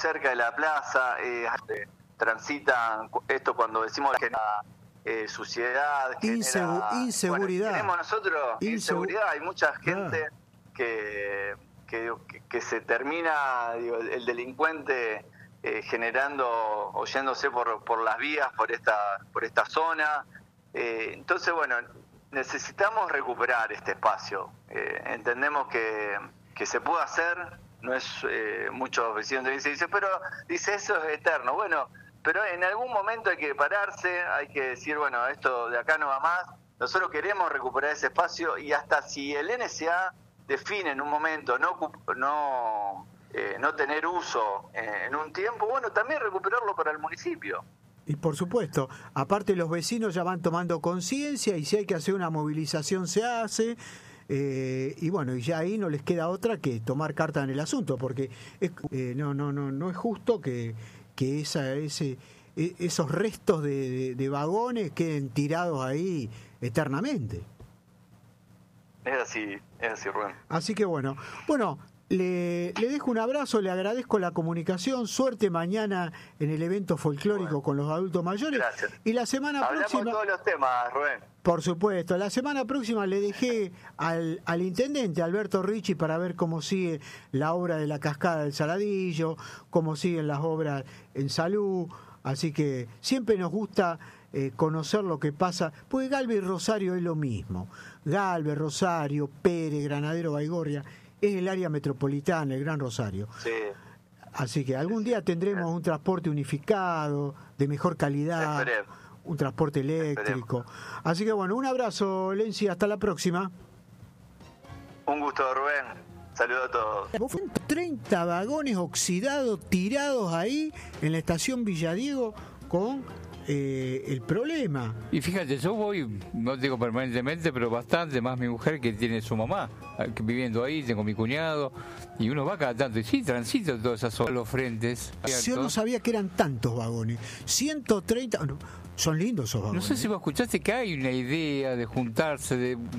cerca de la plaza, transitan, esto cuando decimos que suciedad, inseguridad. Tenemos nosotros inseguridad, hay mucha gente que se termina, digo, el delincuente generando, oyéndose por las vías, por esta zona. Entonces, bueno, necesitamos recuperar este espacio. Entendemos que se puede hacer, no es muchos vecinos dicen, pero dice eso es eterno. Bueno, pero en algún momento hay que pararse, hay que decir, bueno, esto de acá no va más. Nosotros queremos recuperar ese espacio y hasta si el NSA define en un momento no tener uso en un tiempo, bueno, también recuperarlo para el municipio. Y por supuesto, aparte los vecinos ya van tomando conciencia y si hay que hacer una movilización se hace, y bueno, y ya ahí no les queda otra que tomar carta en el asunto, porque no es justo que esos restos de vagones queden tirados ahí eternamente. Es así, Rubén. Así que bueno, le dejo un abrazo, le agradezco la comunicación, suerte mañana en el evento folclórico con los adultos mayores. Gracias. Y la semana Hablamos próxima... todos los temas, Rubén. Por supuesto, la semana próxima le dejé al intendente Alberto Ricci para ver cómo sigue la obra de la cascada del Saladillo, cómo siguen las obras en salud, así que siempre nos gusta conocer lo que pasa, porque Galvez y Rosario es lo mismo. Galvez, Rosario, Pérez, Granadero, Baigorria, es el área metropolitana, el Gran Rosario. Sí. Así que algún día tendremos un transporte unificado, de mejor calidad, un transporte eléctrico. Así que bueno, un abrazo, Lenzi, hasta la próxima. Un gusto, Rubén. Saludos a todos. 30 vagones oxidados tirados ahí en la estación Villadiego con el problema. Y fíjate, yo voy, no digo permanentemente, pero bastante, más mi mujer que tiene su mamá viviendo ahí, tengo mi cuñado, y uno va cada tanto, y sí, transito todas esas zonas, los frentes. Yo no sabía que eran tantos vagones, 130, son lindos esos vagones. No sé si vos escuchaste que hay una idea de juntarse, de